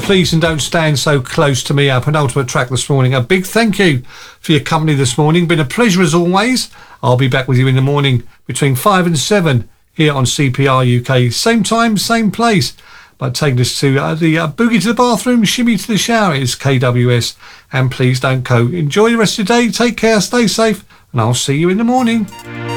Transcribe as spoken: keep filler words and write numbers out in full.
Please and Don't Stand So Close to Me, our penultimate track this morning. A big thank you for your company this morning. Been a pleasure as always. I'll be back with you in the morning between five and seven here on C P R U K. Same time, same place. But taking us to uh, the uh, boogie to the bathroom, shimmy to the shower is K W S. And Please Don't Go. Enjoy the rest of your day. Take care, stay safe, and I'll see you in the morning.